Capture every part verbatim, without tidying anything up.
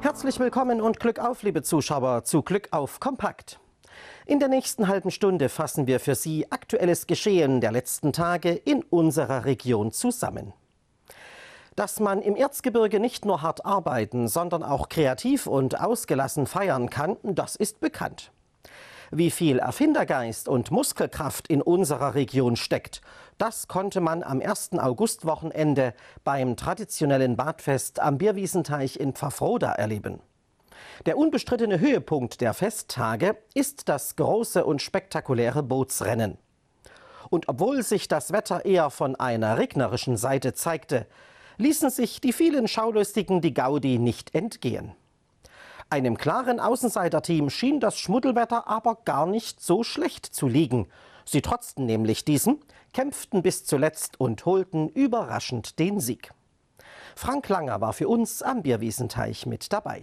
Herzlich willkommen und Glück auf, liebe Zuschauer, zu Glück auf Kompakt. In der nächsten halben Stunde fassen wir für Sie aktuelles Geschehen der letzten Tage in unserer Region zusammen. Dass man im Erzgebirge nicht nur hart arbeiten, sondern auch kreativ und ausgelassen feiern kann, das ist bekannt. Wie viel Erfindergeist und Muskelkraft in unserer Region steckt, das konnte man am ersten Augustwochenende beim traditionellen Badfest am Bierwiesenteich in Pfaffroda erleben. Der unbestrittene Höhepunkt der Festtage ist das große und spektakuläre Bootsrennen. Und obwohl sich das Wetter eher von einer regnerischen Seite zeigte, ließen sich die vielen Schaulustigen die Gaudi nicht entgehen. Einem klaren Außenseiterteam schien das Schmuddelwetter aber gar nicht so schlecht zu liegen. Sie trotzten nämlich diesem, kämpften bis zuletzt und holten überraschend den Sieg. Frank Langer war für uns am Bierwiesenteich mit dabei.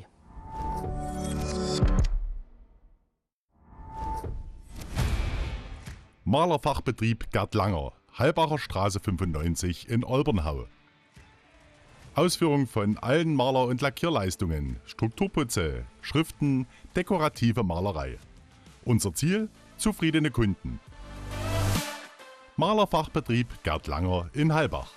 Malerfachbetrieb Gerd Langer, Halbacher Straße fünfundneunzig in Olbernhau. Ausführung von allen Maler- und Lackierleistungen, Strukturputze, Schriften, dekorative Malerei. Unser Ziel? Zufriedene Kunden. Malerfachbetrieb Gerd Langer in Halbach.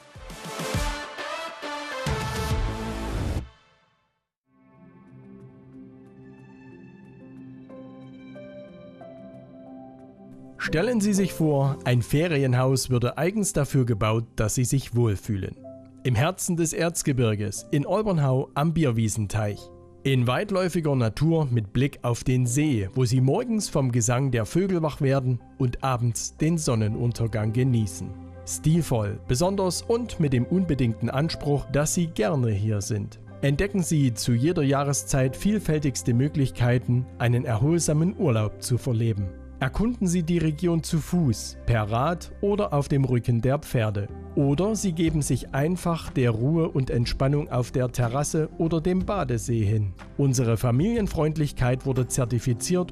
Stellen Sie sich vor, ein Ferienhaus würde eigens dafür gebaut, dass Sie sich wohlfühlen. Im Herzen des Erzgebirges, in Olbernhau am Bierwiesenteich. In weitläufiger Natur mit Blick auf den See, wo Sie morgens vom Gesang der Vögel wach werden und abends den Sonnenuntergang genießen. Stilvoll, besonders und mit dem unbedingten Anspruch, dass Sie gerne hier sind. Entdecken Sie zu jeder Jahreszeit vielfältigste Möglichkeiten, einen erholsamen Urlaub zu verleben. Erkunden Sie die Region zu Fuß, per Rad oder auf dem Rücken der Pferde. Oder Sie geben sich einfach der Ruhe und Entspannung auf der Terrasse oder dem Badesee hin. Unsere Familienfreundlichkeit wurde zertifiziert